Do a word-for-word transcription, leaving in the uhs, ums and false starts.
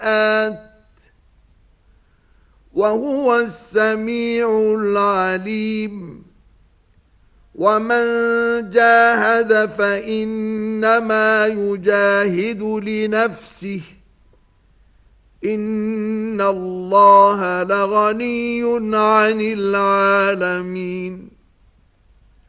وهو السميع العليم ومن جاهد فإنما يجاهد لنفسه إن الله لغني عن العالمين